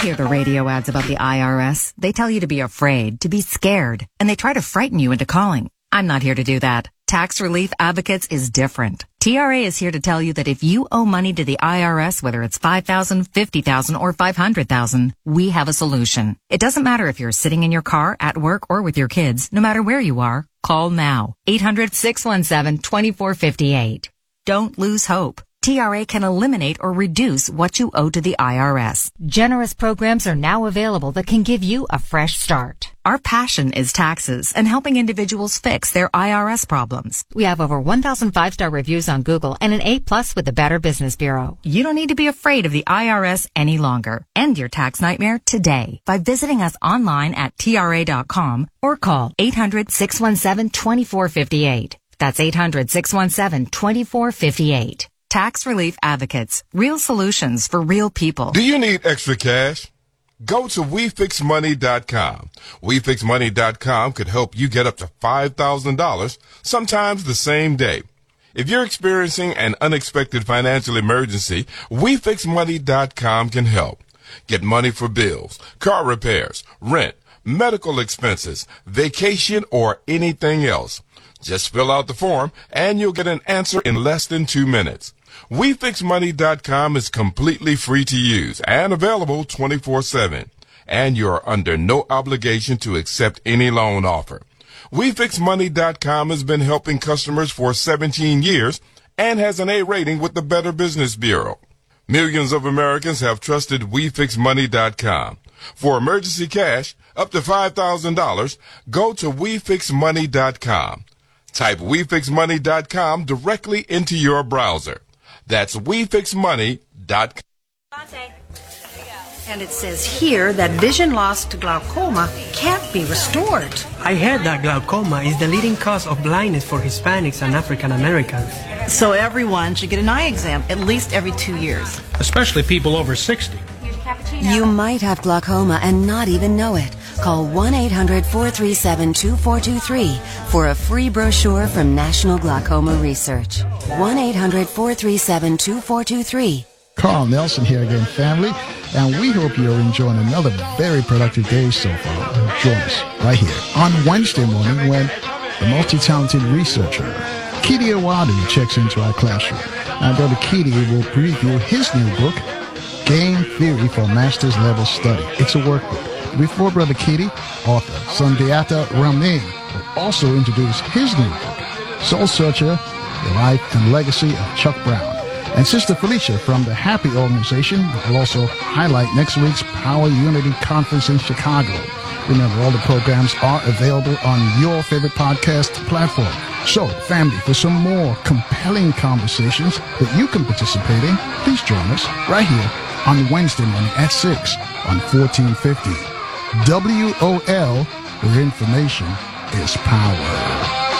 hear the radio ads about the IRS. They tell you to be afraid, to be scared, and they try to frighten you into calling. I'm not here to do that. Tax Relief Advocates is different. TRA is here to tell you that if you owe money to the IRS, whether it's $5,000, $50,000, or $500,000, we have a solution. It doesn't matter if you're sitting in your car, at work, or with your kids. No matter where you are, call now. 800-617-2458. Don't lose hope. TRA can eliminate or reduce what you owe to the IRS. Generous programs are now available that can give you a fresh start. Our passion is taxes and helping individuals fix their IRS problems. We have over 1,000 5-star reviews on Google and an A+ with the Better Business Bureau. You don't need to be afraid of the IRS any longer. End your tax nightmare today by visiting us online at TRA.com or call 800-617-2458. That's 800-617-2458. Tax Relief Advocates. Real solutions for real people. Do you need extra cash? Go to WeFixMoney.com. WeFixMoney.com could help you get up to $5,000, sometimes the same day. If you're experiencing an unexpected financial emergency, WeFixMoney.com can help. Get money for bills, car repairs, rent, medical expenses, vacation, or anything else. Just fill out the form and you'll get an answer in less than 2 minutes. WeFixMoney.com is completely free to use and available 24/7. And you're under no obligation to accept any loan offer. WeFixMoney.com has been helping customers for 17 years and has an A rating with the Better Business Bureau. Millions of Americans have trusted WeFixMoney.com. For emergency cash, up to $5,000, go to WeFixMoney.com. Type WeFixMoney.com directly into your browser. That's WeFixMoney.com. And it says here that vision loss to glaucoma can't be restored. I heard that glaucoma is the leading cause of blindness for Hispanics and African Americans. So everyone should get an eye exam at least every 2 years. Especially people over 60. You might have glaucoma and not even know it. Call 1-800-437-2423 for a free brochure from National Glaucoma Research. 1-800-437-2423. Carl Nelson here again, family, and we hope you're enjoying another very productive day so far. Join us right here on Wednesday morning when the multi-talented researcher, Kidi Awadu, checks into our classroom. And Brother Kidi will preview his new book, Game Theory for Master's Level Study. It's a workbook. Before Brother Kidi, author Sundiata Ramney will also introduce his new book, Soul Searcher, The Life and Legacy of Chuck Brown. And Sister Felicia from the Happy Organization will also highlight next week's Power Unity Conference in Chicago. Remember, all the programs are available on your favorite podcast platform. So, family, for some more compelling conversations that you can participate in, please join us right here on Wednesday morning at 6 on 1450. WOL, where information is power.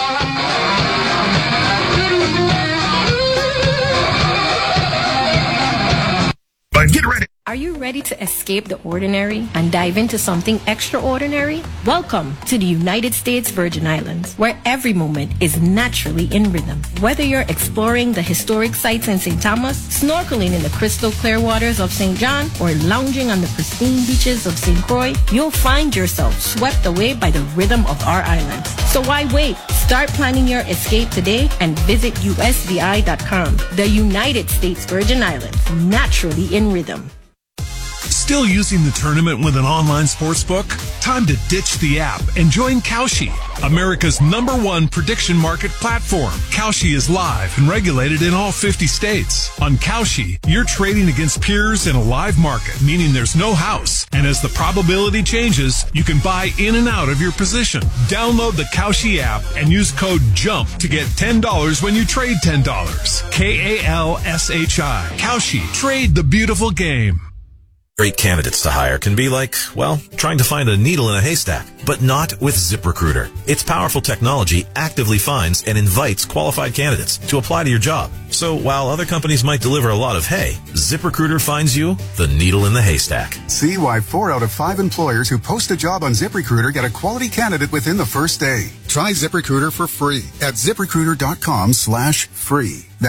Get ready. Are you ready to escape the ordinary and dive into something extraordinary? Welcome to the United States Virgin Islands, where every moment is naturally in rhythm. Whether you're exploring the historic sites in St. Thomas, snorkeling in the crystal clear waters of St. John, or lounging on the pristine beaches of St. Croix, you'll find yourself swept away by the rhythm of our islands. So why wait? Start planning your escape today and visit USVI.com. The United States Virgin Islands, naturally in rhythm. Still using the tournament with an online sportsbook? Time to ditch the app and join Kalshi, America's #1 prediction market platform. Kalshi is live and regulated in all 50 states. On Kalshi, you're trading against peers in a live market, meaning there's no house. And as the probability changes, you can buy in and out of your position. Download the Kalshi app and use code JUMP to get $10 when you trade $10. KALSHI. Kalshi. Trade the beautiful game. Great candidates to hire can be like, well, trying to find a needle in a haystack, but not with ZipRecruiter. Its powerful technology actively finds and invites qualified candidates to apply to your job. So while other companies might deliver a lot of hay, ZipRecruiter finds you the needle in the haystack. See why 4 out of 5 employers who post a job on ZipRecruiter get a quality candidate within the first day. Try ZipRecruiter for free at ZipRecruiter.com/free.